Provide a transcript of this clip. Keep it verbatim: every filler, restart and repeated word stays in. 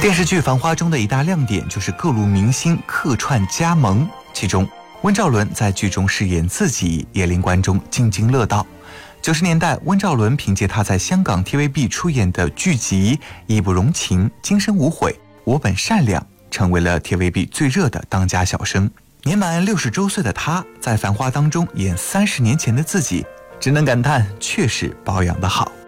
电视剧《繁花》中的一大亮点就是各路明星客串加盟，其中温兆伦在剧中饰演自己，也令观众津津乐道。九十年代，温兆伦凭借他在香港 T V B 出演的剧集《义不容情》《今生无悔》《我本善良》，成为了 T V B 最热的当家小生。年满六十周岁的他，在《繁花》当中演三十年前的自己，只能感叹确实保养得好。